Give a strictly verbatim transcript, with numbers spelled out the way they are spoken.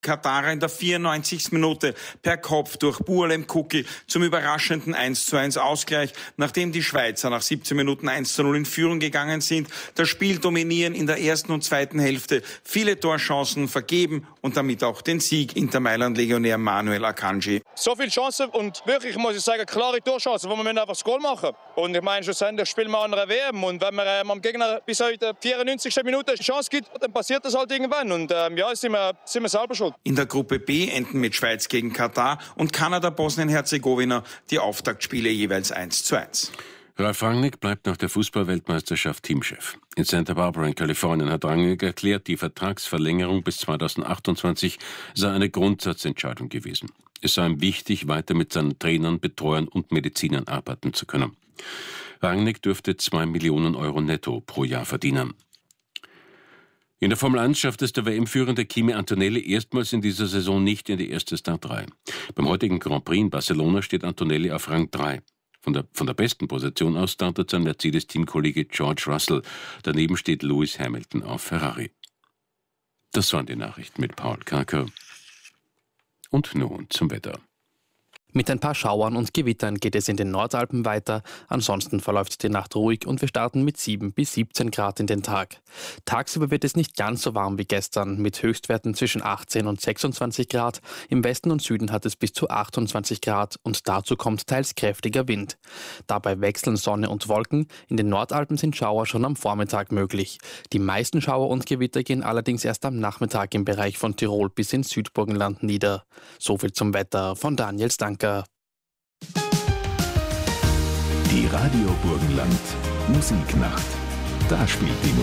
Katarer in der vierundneunzigsten Minute per Kopf durch Bualem Kuki zum überraschenden eins zu eins Ausgleich, nachdem die Schweizer nach siebzehn Minuten eins zu null in Führung gegangen sind, das Spiel dominieren in der ersten und zweiten Hälfte, viele Torchancen vergeben und damit auch den Sieg Inter Mailand-Legionär Manuel Akanji. So viele Chancen und wirklich, muss ich sagen, klare Torchancen, wo wir einfach das Goal machen. Und ich meine, schlussendlich spielen wir an einer W M und wenn man ähm, am Gegner bis heute vierundneunzigsten Minute eine Chance gibt, dann passiert das halt irgendwann und ähm, ja, sind wir, sind wir selber schuld. In der Gruppe B enden mit Schweiz gegen Katar und Kanada-Bosnien-Herzegowina die Auftaktspiele jeweils eins zu eins. Ralf Rangnick bleibt nach der Fußball-Weltmeisterschaft Teamchef. In Santa Barbara in Kalifornien hat Rangnick erklärt, die Vertragsverlängerung bis zweitausendachtundzwanzig sei eine Grundsatzentscheidung gewesen. Es sei ihm wichtig, weiter mit seinen Trainern, Betreuern und Medizinern arbeiten zu können. Rangnick dürfte zwei Millionen Euro netto pro Jahr verdienen. In der Formel eins schafft es der W M-Führende Kimi Antonelli erstmals in dieser Saison nicht in die erste Startreihe. Beim heutigen Grand Prix in Barcelona steht Antonelli auf Rang drei. Von der, von der besten Position aus startet sein Mercedes-Teamkollege George Russell. Daneben steht Lewis Hamilton auf Ferrari. Das waren die Nachrichten mit Paul Karker. Und nun zum Wetter. Mit ein paar Schauern und Gewittern geht es in den Nordalpen weiter. Ansonsten verläuft die Nacht ruhig und wir starten mit sieben bis siebzehn Grad in den Tag. Tagsüber wird es nicht ganz so warm wie gestern, mit Höchstwerten zwischen achtzehn und sechsundzwanzig Grad. Im Westen und Süden hat es bis zu achtundzwanzig Grad und dazu kommt teils kräftiger Wind. Dabei wechseln Sonne und Wolken. In den Nordalpen sind Schauer schon am Vormittag möglich. Die meisten Schauer und Gewitter gehen allerdings erst am Nachmittag im Bereich von Tirol bis ins Südburgenland nieder. Soviel zum Wetter von Daniel Stanker. Die Radio Burgenland Musiknacht. Da spielt die Musik.